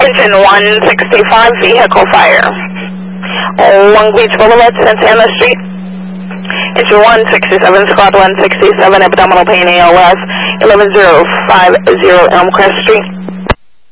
Attention 165 vehicle fire. Long Beach Boulevard, Santana Street. Engine 167, squad 167, abdominal pain ALS, 11050 Elmcrest Street.